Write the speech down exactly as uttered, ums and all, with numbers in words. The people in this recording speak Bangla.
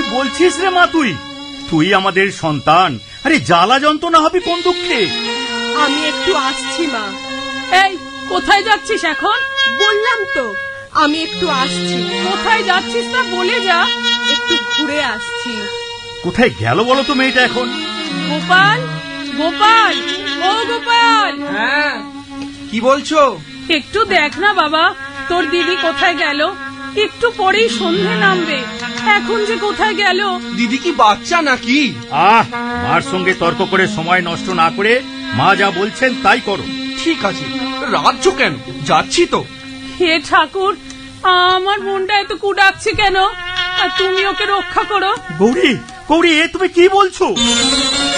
বলছিস রে মা? তুই তুই আমাদের সন্তান, আরে জ্বালা যন্ত্রণা হবে কোন দুঃখে? আমি একটু আসছি মা। এই কোথায় যাচ্ছিস এখন? বললাম তো আমি একটু আসছি। কোথায় যাচ্ছিস তা বলে যা। একটু ঘুরে আসছি। কোথায় গেল বলো তো মেয়েটা এখন? গোপাল, গোপাল, ও গোপাল, হ্যাঁ কি বলছো? একটু দেখ না বাবা, তোর দিদি কোথায় গেল? একটু পরেই সন্ধে নামবে, এখন যে কোথায় গেল। দিদি কি বাচ্চা নাকি? আহ, মার সঙ্গে তর্ক করে সময় নষ্ট না করে মা যা বলছেন তাই করো। ঠিক আছে, রাজ্য কেন? যাচ্ছি তো। হে ঠাকুর, আমার বোনটা এত কুড়াচ্ছে কেন? আর তুমি ওকে রক্ষা করো। গৌরী, গৌরী, এ তুমি কি বলছো?